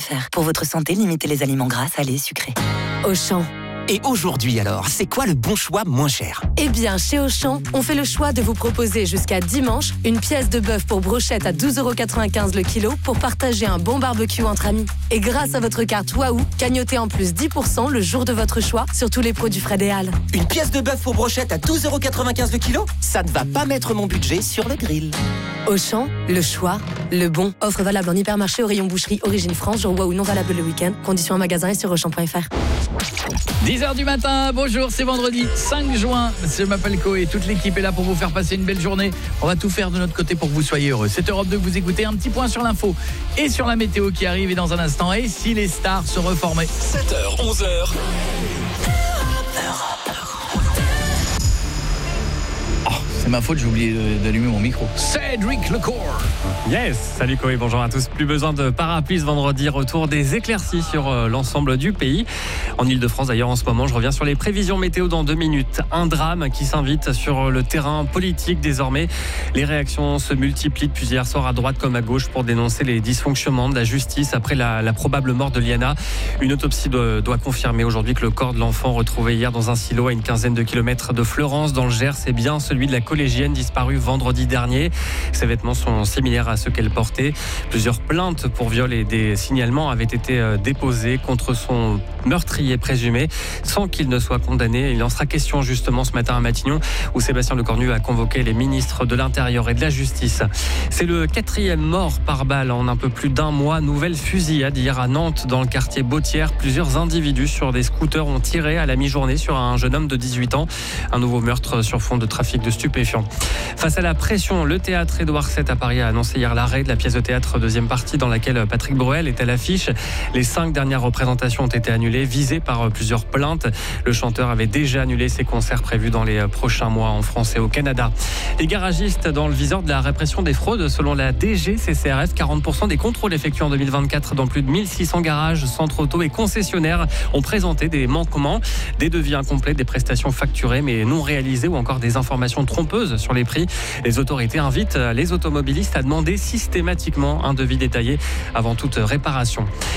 Auchan.fr. Pour votre santé, limitez les aliments gras, salés, sucrés. Auchan. Et aujourd'hui alors, c'est quoi le bon choix moins cher ? Eh bien, chez Auchan, on fait le choix de vous proposer jusqu'à dimanche une pièce de bœuf pour brochette à 12,95€ le kilo pour partager un bon barbecue entre amis. Et grâce à votre carte Waouh, cagnotez en plus 10% le jour de votre choix sur tous les produits Fred et Halles. Une pièce de bœuf pour brochette à 12,95€ le kilo ? Ça ne va pas mettre mon budget sur le grill. Auchan, le choix, le bon. Offre valable en hypermarché au rayon boucherie Origine France, jour Waouh non valable le week-end. Conditions en magasin et sur Auchan.fr. 10h du matin, bonjour, c'est vendredi 5 juin, je m'appelle Koé, toute l'équipe est là pour vous faire passer une belle journée. On va tout faire de notre côté pour que vous soyez heureux. C'est Europe 2 que vous écoutez, un petit point sur l'info et sur la météo qui arrive et dans un instant. Et si les stars se reformaient 7h, 11h. C'est ma faute, j'ai oublié d'allumer mon micro. Cédric Lecor. Yes, salut Koé, bonjour à tous. Plus besoin de parapluie ce vendredi, retour des éclaircies sur l'ensemble du pays. En Ile-de-France d'ailleurs en ce moment, je reviens sur les prévisions météo dans 2 minutes. Un drame qui s'invite sur le terrain politique désormais. Les réactions se multiplient depuis hier soir à droite comme à gauche pour dénoncer les dysfonctionnements de la justice après la probable mort de Liana. Une autopsie doit confirmer aujourd'hui que le corps de l'enfant retrouvé hier dans un silo à une quinzaine de kilomètres de Fleurance dans le Gers, c'est bien celui de la collégienne disparue vendredi dernier. Ses vêtements sont similaires à ceux qu'elle portait. Plusieurs plaintes pour viol et des signalements avaient été déposés contre son meurtrier présumé sans qu'il ne soit condamné. Il en sera question justement ce matin à Matignon où Sébastien Lecornu a convoqué les ministres de l'Intérieur et de la Justice. C'est le 4e mort par balle en un peu plus d'un mois. Nouvelle fusillade hier à Nantes dans le quartier Bautière. Plusieurs individus sur des scooters ont tiré à la mi-journée sur un jeune homme de 18 ans. Un nouveau meurtre sur fond de trafic de stupéfiants. Face à la pression, le théâtre Édouard VII à Paris a annoncé hier l'arrêt de la pièce de théâtre deuxième partie dans laquelle Patrick Bruel est à l'affiche. Les 5 dernières représentations ont été annulées, visées par plusieurs plaintes. Le chanteur avait déjà annulé ses concerts prévus dans les prochains mois en France et au Canada. Les garagistes dans le viseur de la répression des fraudes. Selon la DGCCRF, 40% des contrôles effectués en 2024 dans plus de 1600 garages, centres auto et concessionnaires ont présenté des manquements, des devis incomplets, des prestations facturées mais non réalisées ou encore des informations trompeuses sur les prix. Les autorités invitent les automobilistes à demander systématiquement un devis détaillé avant toute réparation.